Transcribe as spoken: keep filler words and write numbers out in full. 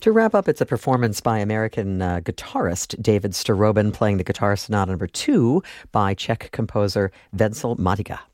To wrap up, it's a performance by American uh, guitarist David Starobin playing the Guitar Sonata number two by Czech composer Vencel Madiga.